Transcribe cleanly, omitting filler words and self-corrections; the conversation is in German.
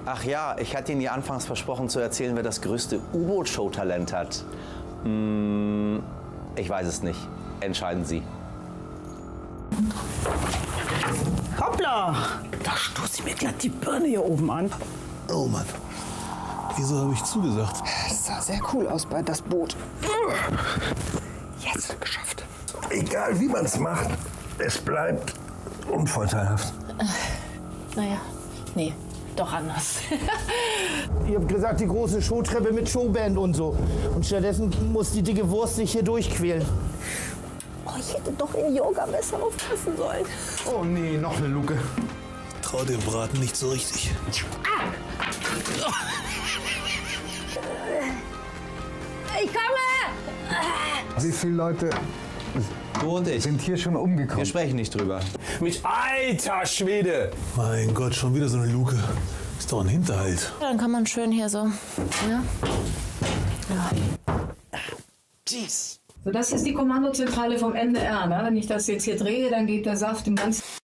Ach ja, ich hatte Ihnen ja anfangs versprochen zu erzählen, wer das größte U-Boot-Show-Talent hat. Ich weiß es nicht. Entscheiden Sie. Hoppla! Da stoßt sie mir glatt die Birne hier oben an. Oh Mann. Wieso habe ich zugesagt? Das sah sehr cool aus bei das Boot. Jetzt geschafft. Egal wie man es macht, es bleibt unvorteilhaft. Naja, nee, doch anders. Ihr habt gesagt, die große Showtreppe mit Showband und so. Und stattdessen muss die dicke Wurst sich hier durchquälen. Oh, ich hätte doch in Yoga-Messer aufpassen sollen. Oh nee, noch eine Luke. Trau dem Braten nicht so richtig. Ich komme! Wie viele Leute Du und ich. sind hier schon umgekommen? Wir sprechen nicht drüber. Mit alter Schwede! Mein Gott, schon wieder so eine Luke. Ist doch ein Hinterhalt. Dann kann man schön hier so. Ja? Jeez. So, das ist die Kommandozentrale vom NDR. Ne? Wenn ich das jetzt hier drehe, dann geht der Saft im ganzen